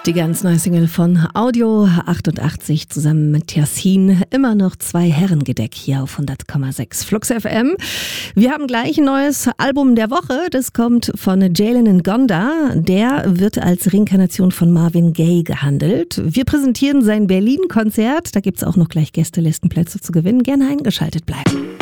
Die ganz neue Single von Audio 88 zusammen mit Yassin. Immer noch 2 Herrengedeck hier auf 100,6 Flux FM. Wir haben gleich ein neues Album der Woche. Das kommt von Jalen Ngonda. Der wird als Reinkarnation von Marvin Gaye gehandelt. Wir präsentieren sein Berlin-Konzert. Da gibt es auch noch gleich Gästelistenplätze zu gewinnen. Gerne eingeschaltet bleiben.